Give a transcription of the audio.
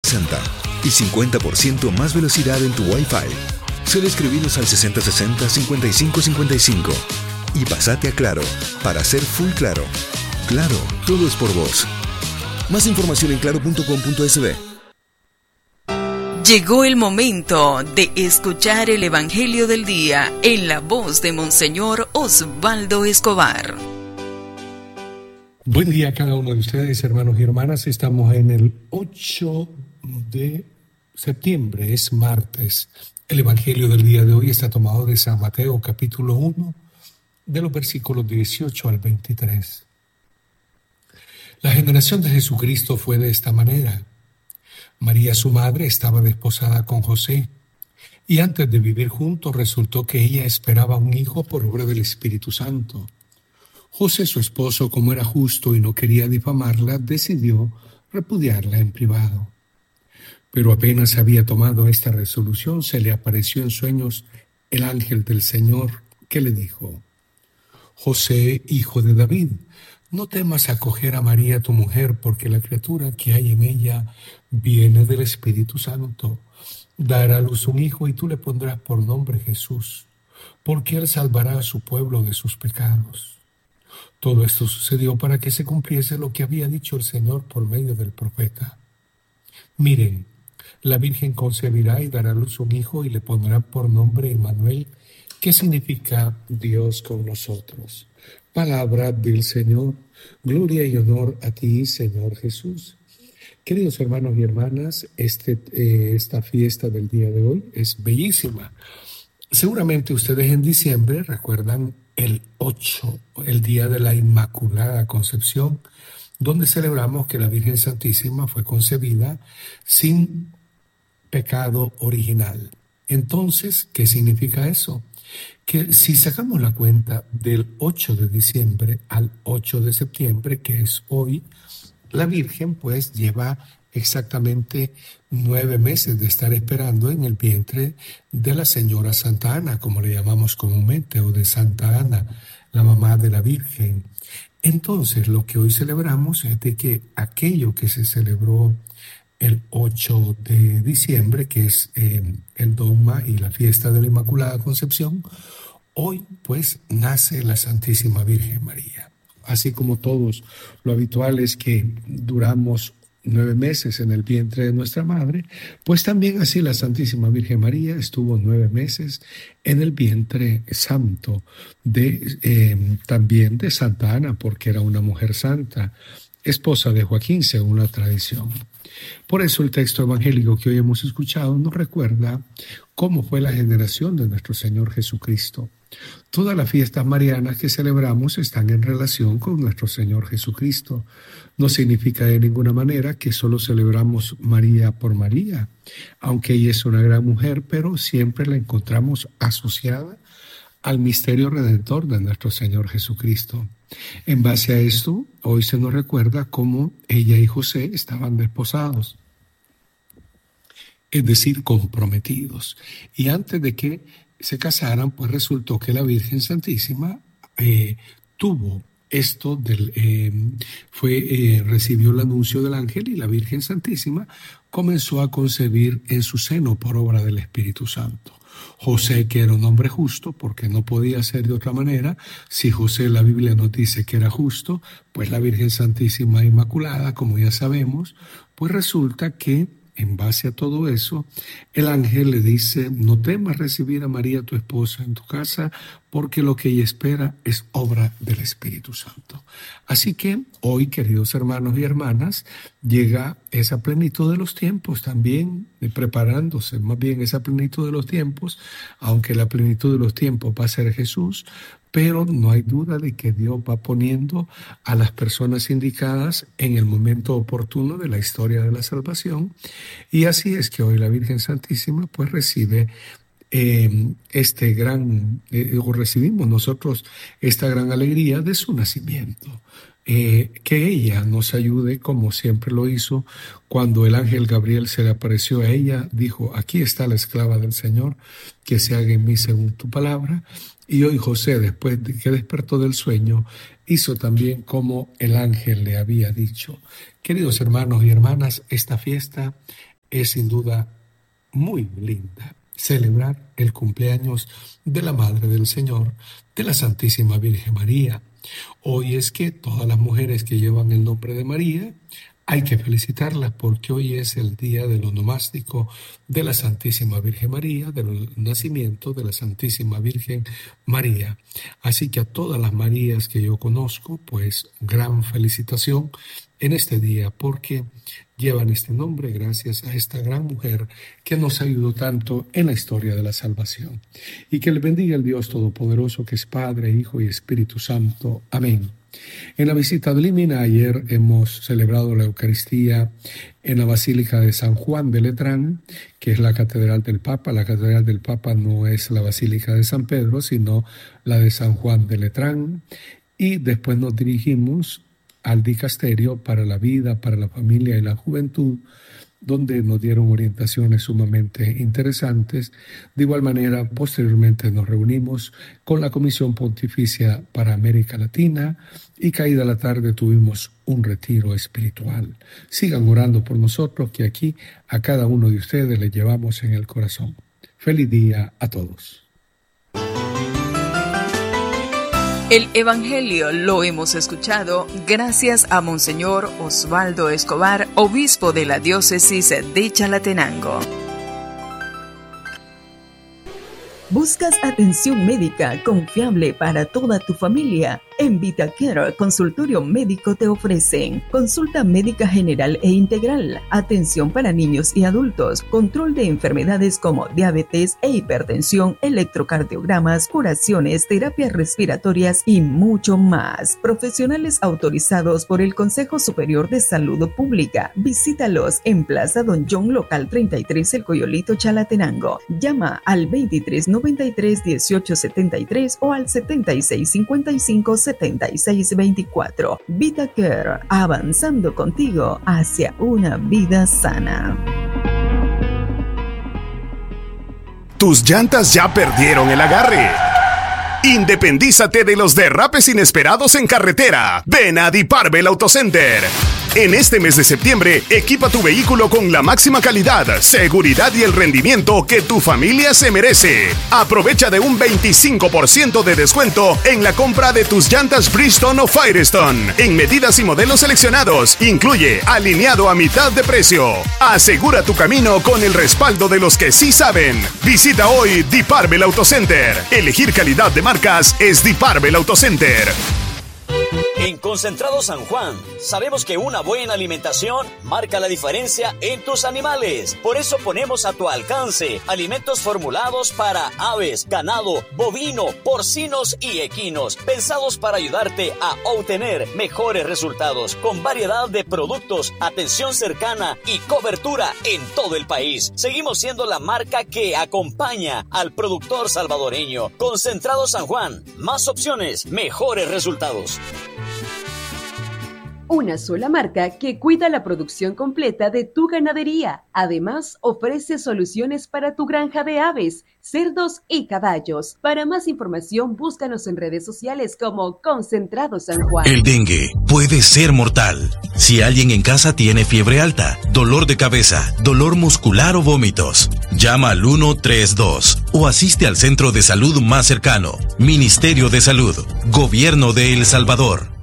y 50% más velocidad en tu Wi-Fi. Solo escribinos al 6060-5555 y pasate a Claro para ser full Claro. Claro, todo es por vos. Más información en claro.com.sb. Llegó el momento de escuchar el Evangelio del Día en la voz de Monseñor Osvaldo Escobar. Buen día a cada uno de ustedes, hermanos y hermanas. Estamos en el 8 de septiembre, es martes. El Evangelio del día de hoy está tomado de San Mateo, capítulo 1, de los versículos 18 al 23. La generación de Jesucristo fue de esta manera. María, su madre, estaba desposada con José, y antes de vivir juntos resultó que ella esperaba un hijo por obra del Espíritu Santo. José, su esposo, como era justo y no quería difamarla, decidió repudiarla en privado. Pero apenas había tomado esta resolución, se le apareció en sueños el ángel del Señor, que le dijo: José, hijo de David, no temas acoger a María tu mujer, porque la criatura que hay en ella viene del Espíritu Santo. Dará a luz un hijo y tú le pondrás por nombre Jesús, porque él salvará a su pueblo de sus pecados. Todo esto sucedió para que se cumpliese lo que había dicho el Señor por medio del profeta. Miren, la Virgen concebirá y dará a luz un hijo y le pondrá por nombre Emmanuel, que significa Dios con nosotros. Palabra del Señor. Gloria y honor a ti, Señor Jesús. Queridos hermanos y hermanas, esta fiesta del día de hoy es bellísima. Seguramente ustedes en diciembre recuerdan el 8, el día de la Inmaculada Concepción, donde celebramos que la Virgen Santísima fue concebida sin pecado original. Entonces, ¿qué significa eso? Que si sacamos la cuenta del 8 de diciembre al 8 de septiembre, que es hoy, la Virgen pues lleva exactamente 9 meses de estar esperando en el vientre de la señora Santa Ana, como le llamamos comúnmente, o de Santa Ana, la mamá de la Virgen. Entonces, lo que hoy celebramos es de que aquello que se celebró el 8 de diciembre, que es el dogma y la fiesta de la Inmaculada Concepción, hoy pues nace la Santísima Virgen María. Así como todos, lo habitual es que duramos 9 meses en el vientre de nuestra madre, pues también así la Santísima Virgen María estuvo 9 meses en el vientre santo también de Santa Ana, porque era una mujer santa, esposa de Joaquín según la tradición. Por eso el texto evangélico que hoy hemos escuchado nos recuerda cómo fue la generación de nuestro Señor Jesucristo. Todas las fiestas marianas que celebramos están en relación con nuestro Señor Jesucristo. No significa de ninguna manera que solo celebramos María por María, aunque ella es una gran mujer, pero siempre la encontramos asociada al misterio redentor de nuestro Señor Jesucristo. En base a esto, hoy se nos recuerda cómo ella y José estaban desposados, es decir, comprometidos. Y antes de que se casaran, pues resultó que la Virgen Santísima tuvo esto, recibió el anuncio del ángel y la Virgen Santísima comenzó a concebir en su seno por obra del Espíritu Santo. José, que era un hombre justo, porque no podía ser de otra manera, si José, la Biblia nos dice que era justo, pues la Virgen Santísima Inmaculada, como ya sabemos, pues resulta que en base a todo eso, el ángel le dice: no temas recibir a María tu esposa en tu casa, porque lo que ella espera es obra del Espíritu Santo. Así que hoy, queridos hermanos y hermanas, llega esa plenitud de los tiempos también, preparándose más bien esa plenitud de los tiempos, aunque la plenitud de los tiempos va a ser Jesús, pero no hay duda de que Dios va poniendo a las personas indicadas en el momento oportuno de la historia de la salvación, y así es que hoy la Virgen Santísima pues recibe recibimos nosotros esta gran alegría de su nacimiento. Que ella nos ayude como siempre lo hizo cuando el ángel Gabriel se le apareció a ella, dijo: aquí está la esclava del Señor, que se haga en mí según tu palabra. Y hoy José, después de que despertó del sueño, hizo también como el ángel le había dicho. Queridos hermanos y hermanas, esta fiesta es sin duda muy linda celebrar el cumpleaños de la Madre del Señor, de la Santísima Virgen María. Hoy es que todas las mujeres que llevan el nombre de María hay que felicitarlas porque hoy es el día del onomástico de la Santísima Virgen María, del nacimiento de la Santísima Virgen María. Así que a todas las Marías que yo conozco, pues gran felicitación en este día porque llevan este nombre gracias a esta gran mujer que nos ayudó tanto en la historia de la salvación. Y que le bendiga el Dios Todopoderoso, que es Padre, Hijo y Espíritu Santo. Amén. En la visita de Limina ayer hemos celebrado la Eucaristía en la Basílica de San Juan de Letrán, que es la Catedral del Papa. La Catedral del Papa no es la Basílica de San Pedro, sino la de San Juan de Letrán. Y después nos dirigimos al Dicasterio para la Vida, para la Familia y la Juventud, donde nos dieron orientaciones sumamente interesantes. De igual manera, posteriormente nos reunimos con la Comisión Pontificia para América Latina y caída la tarde tuvimos un retiro espiritual. Sigan orando por nosotros, que aquí a cada uno de ustedes le llevamos en el corazón. Feliz día a todos. El Evangelio lo hemos escuchado gracias a Monseñor Osvaldo Escobar, obispo de la diócesis de Chalatenango. ¿Buscas atención médica confiable para toda tu familia? En VitaCare Consultorio Médico te ofrecen consulta médica general e integral, atención para niños y adultos, control de enfermedades como diabetes e hipertensión, electrocardiogramas, curaciones, terapias respiratorias y mucho más. Profesionales autorizados por el Consejo Superior de Salud Pública. Visítalos en Plaza Don John, local 33, El Coyolito, Chalatenango. Llama al 2393-1873 o al 7655-7624. VitaCare, avanzando contigo hacia una vida sana. Tus llantas ya perdieron el agarre. Independízate de los derrapes inesperados en carretera. Ven a Diparvel Autocenter. En este mes de septiembre, equipa tu vehículo con la máxima calidad, seguridad y el rendimiento que tu familia se merece. Aprovecha de un 25% de descuento en la compra de tus llantas Bridgestone o Firestone, en medidas y modelos seleccionados. Incluye alineado a mitad de precio. Asegura tu camino con el respaldo de los que sí saben. Visita hoy Diparvel Autocenter. Elegir calidad de marcas es Diparvel Autocenter. En Concentrado San Juan, sabemos que una buena alimentación marca la diferencia en tus animales. Por eso ponemos a tu alcance alimentos formulados para aves, ganado, bovino, porcinos y equinos, pensados para ayudarte a obtener mejores resultados, con variedad de productos, atención cercana y cobertura en todo el país. Seguimos siendo la marca que acompaña al productor salvadoreño. Concentrado San Juan, más opciones, mejores resultados. Una sola marca que cuida la producción completa de tu ganadería. Además, ofrece soluciones para tu granja de aves, cerdos y caballos. Para más información, búscanos en redes sociales como Concentrado San Juan. El dengue puede ser mortal. Si alguien en casa tiene fiebre alta, dolor de cabeza, dolor muscular o vómitos, llama al 132 o asiste al centro de salud más cercano. Ministerio de Salud, Gobierno de El Salvador.